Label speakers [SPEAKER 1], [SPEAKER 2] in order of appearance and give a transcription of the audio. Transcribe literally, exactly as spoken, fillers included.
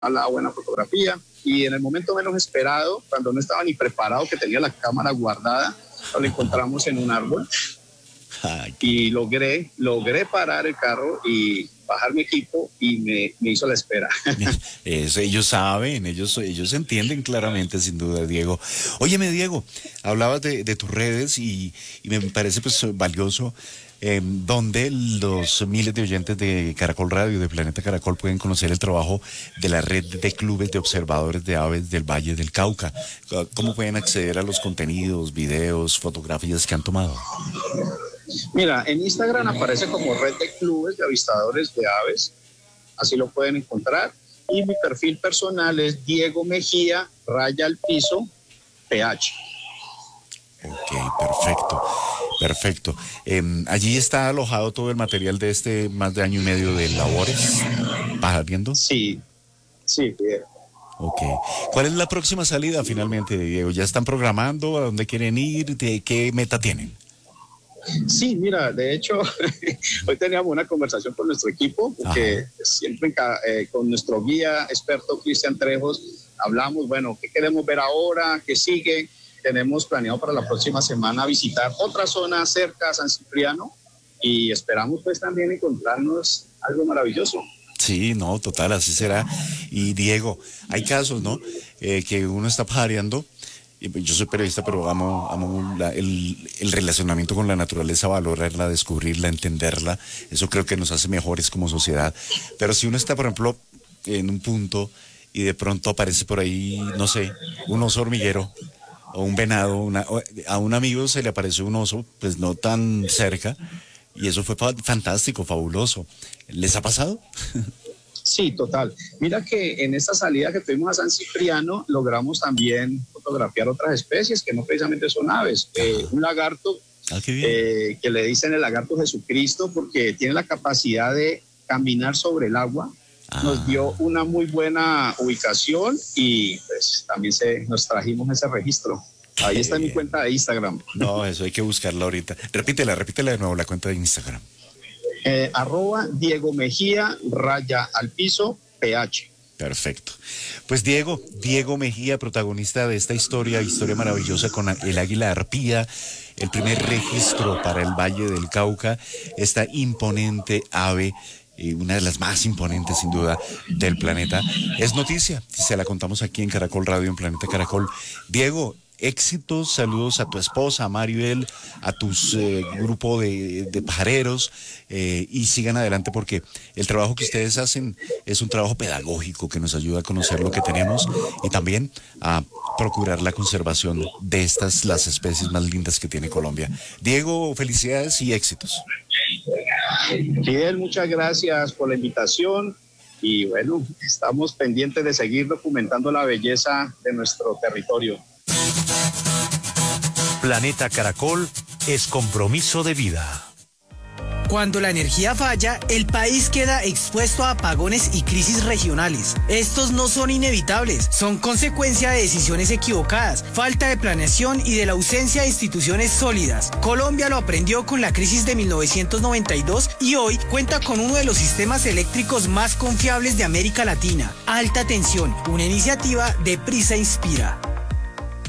[SPEAKER 1] la buena fotografía. Y en el momento menos esperado, cuando no estaba ni preparado, que tenía la cámara guardada, lo encontramos en un árbol. Y logré, logré parar el carro y bajar mi equipo y me, me hizo la espera.
[SPEAKER 2] Eso, ellos saben, ellos, ellos entienden claramente, sin duda, Diego. Óyeme, Diego, hablabas de, de tus redes y, y me parece pues valioso eh, donde los miles de oyentes de Caracol Radio, de Planeta Caracol, pueden conocer el trabajo de la red de clubes de observadores de aves del Valle del Cauca. ¿Cómo pueden acceder a los contenidos, videos, fotografías que han tomado?
[SPEAKER 1] Mira, en Instagram aparece como Red de Clubes de Avistadores de Aves, así lo pueden encontrar. Y mi perfil personal es Diego Mejía, raya al piso, P H.
[SPEAKER 2] Ok, perfecto, perfecto. Eh, allí está alojado todo el material de este más de año y medio de labores. ¿Vas viendo?
[SPEAKER 1] Sí, sí, bien.
[SPEAKER 2] Ok. ¿Cuál es la próxima salida finalmente, Diego? ¿Ya están programando? ¿A dónde quieren ir? ¿De qué meta tienen?
[SPEAKER 1] Sí, mira, de hecho, hoy teníamos una conversación con nuestro equipo, porque Ajá. siempre eh, con nuestro guía experto Cristian Trejos hablamos, bueno, ¿qué queremos ver ahora? ¿Qué sigue? Tenemos planeado para la próxima semana visitar otra zona cerca a San Cipriano y esperamos pues también encontrarnos algo maravilloso.
[SPEAKER 2] Sí, no, total, así será. Y Diego, hay casos, ¿no? Eh, que uno está pajareando. Yo soy periodista, pero amo, amo la, el, el relacionamiento con la naturaleza, valorarla, descubrirla, entenderla. Eso creo que nos hace mejores como sociedad. Pero si uno está, por ejemplo, en un punto y de pronto aparece por ahí, no sé, un oso hormiguero o un venado, una, a un amigo se le apareció un oso, pues no tan cerca, y eso fue fantástico, fabuloso. ¿Les ha pasado?
[SPEAKER 1] Sí, total. Mira que en esta salida que tuvimos a San Cipriano logramos también fotografiar otras especies que no precisamente son aves. Eh, un lagarto
[SPEAKER 2] ah, qué bien.
[SPEAKER 1] Eh, que le dicen el lagarto Jesucristo porque tiene la capacidad de caminar sobre el agua. Ah. Nos dio una muy buena ubicación y pues también se, nos trajimos ese registro. Ahí está en mi cuenta de Instagram.
[SPEAKER 2] No, eso hay que buscarla ahorita. Repítela, repítela de nuevo la cuenta de Instagram.
[SPEAKER 1] Eh, arroba Diego Mejía, raya al piso, P H.
[SPEAKER 2] Perfecto. Pues Diego, Diego Mejía, protagonista de esta historia, historia maravillosa con el águila arpía, el primer registro para el Valle del Cauca, esta imponente ave, y una de las más imponentes sin duda del planeta. Es noticia, se la contamos aquí en Caracol Radio, en Planeta Caracol. Diego, éxitos, saludos a tu esposa, a Maribel, a tu eh, grupo de, de pajareros eh, y sigan adelante porque el trabajo que ustedes hacen es un trabajo pedagógico que nos ayuda a conocer lo que tenemos y también a procurar la conservación de estas, las especies más lindas que tiene Colombia. Diego, felicidades y éxitos.
[SPEAKER 1] Fidel, muchas gracias por la invitación y bueno, estamos pendientes de seguir documentando la belleza de nuestro territorio.
[SPEAKER 3] Planeta Caracol es compromiso de vida.
[SPEAKER 4] Cuando la energía falla, el país queda expuesto a apagones y crisis regionales. Estos no son inevitables, son consecuencia de decisiones equivocadas, falta de planeación y de la ausencia de instituciones sólidas. Colombia lo aprendió con la crisis de mil novecientos noventa y dos y hoy cuenta con uno de los sistemas eléctricos más confiables de América Latina. Alta tensión, una iniciativa de Prisa Inspira.